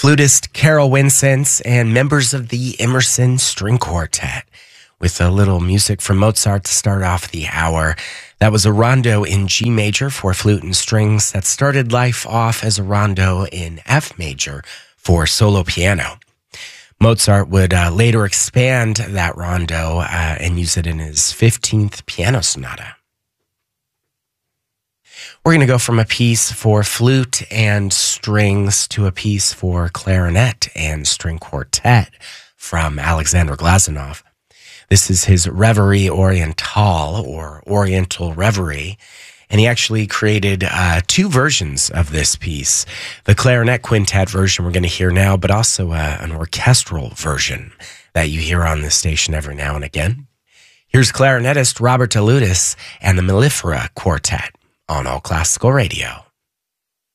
flutist Carol Winsence, and members of the Emerson String Quartet with a little music from Mozart to start off the hour. That was a rondo in G major for flute and strings that started life off as a rondo in F major for solo piano. Mozart would later expand that rondo and use it in his 15th piano sonata. We're going to go from a piece for flute and strings to a piece for clarinet and string quartet from Alexander Glazunov. This is his Reverie Orientale, or Oriental Reverie, and he actually created two versions of this piece. The clarinet quintet version we're going to hear now, but also an orchestral version that you hear on this station every now and again. Here's clarinetist Robert DeLutis and the Mellifera Quartet on All Classical Radio.